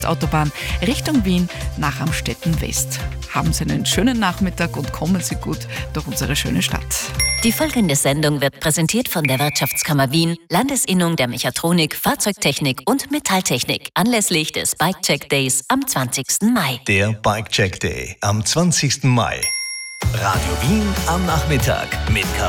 Autobahn Richtung Wien nach Amstetten West. Haben Sie einen schönen Nachmittag und kommen Sie gut durch unsere schöne Stadt. Die folgende Sendung wird präsentiert von der Wirtschaftskammer Wien, Landesinnung der Mechatronik, Fahrzeugtechnik und Metalltechnik, anlässlich des Bike-Check Days am 20. Mai. Der Bike-Check Day am 20. Mai. Radio Wien am Nachmittag mit